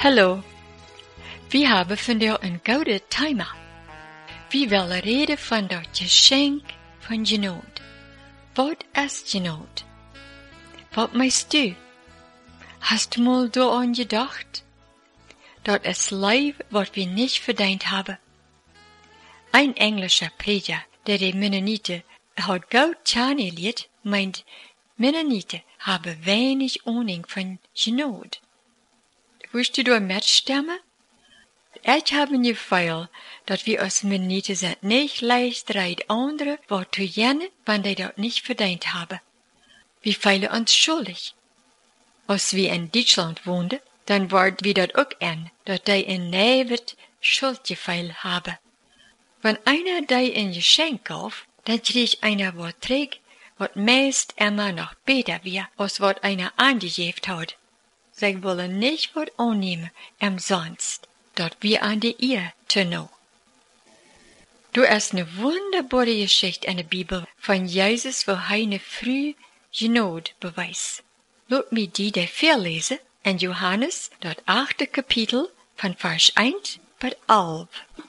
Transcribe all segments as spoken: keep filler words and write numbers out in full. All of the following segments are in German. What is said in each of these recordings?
Hallo, we hebben vandaag een gouden thema. We willen reden van dat geschenk van genade. Wat is genade? Wat meinst du? Hast du mal daran gedacht? Dat is Leib, wat wir nicht verdient haben. Ein englischer Prediger, der die Mennoniten hat gut kennengelernt, meint, Mennoniten haben wenig Ahnung von genade. Willst du da mitstimmen? Ich habe ein Gefühl, dass wir als Mennoniten sind nicht leicht reit andere, was zu jennen, wenn die das nicht verdient haben. Wir fühlen uns schuldig. Als wir in Deutschland woonden, dann war wir das auch an, dass die in Neiwet Schuldgefühl haben. Wenn einer die ein Geschenk gab, dann krieg einer was träg, was meist immer noch besser wäre, als was einer angegeben hat. Sie wollen nicht was annehmen, umsonst, dat wir an die ihr zu know. Du hast eine wunderbare Geschichte in der Bibel von Jesus, wo heine früh Genade beweist. Lass mich die der vorlesen in Johannes, das achte Kapitel, von Vers eins bis elf.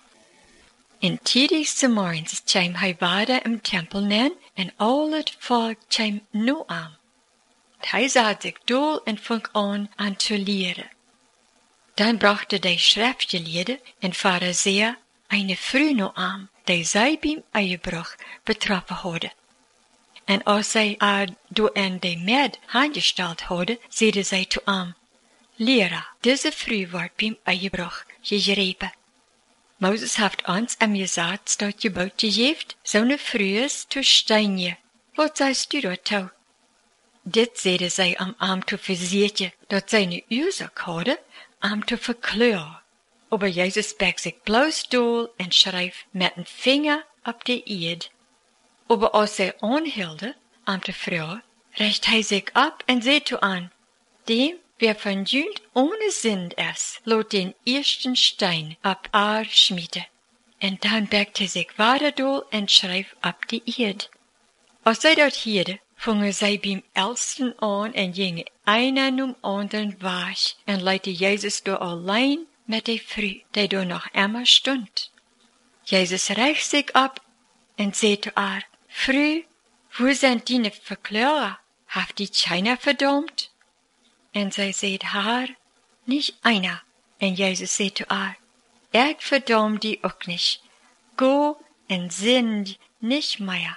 In tidigste morgens kwam hij vader im Tempel neer en al het volk kwam nu aan. Hij zat zich dol en fing aan aan te leren. Dan brachten de schriftgeleerden en fariseer eine vrouw nu aan, die zij bij eiebrug betroffen hadden. En als zij haar door een de med aangesteld hadden, zeiden zij toe hem, Leraar, deze vrouw wordt bij eiebrug gegrepen. Moses heeft ons am gesagt dat je bout gegeven, zo'n vrouw is te stijnje. Wat zeist du daartoe? Dit zeiden zij om hem te verzekeren dat zij een oorzaak hadden om te verkleuren. Aber Jesus bekt zich bloos dol en schrijft met een vinger op de eed. Aber als zij aanhielden om te vragen, richt hij zich op en zei toe aan, dem, wer von Jünd ohne Sünd ist, lot den ersten Stein ab Aar schmieden. En dan bekt hij zich weiter dol en schrijft op de eed. Als zij dat hielden, vingen zij beim Elsten aan en gingen einer num anderen weg en leidde Jezus door allein met de vrouw, die door nog immer stond. Jezus richt zich op en zei zu haar, Vrouw, wo sind deine Verklärer? Haft die keiner verdammt? En zij zei haar, nicht einer. En Jezus zei zu haar, ich verdamm die auch nicht. Go en sind nicht mehr.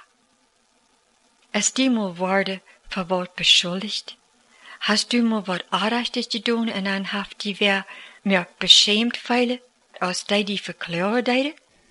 Ist die mal worden für wat beschuldigt? Hast du mal wat Unrechtes getan en dan haft die wer mehr beschämt feilen, als die die verklären deiden?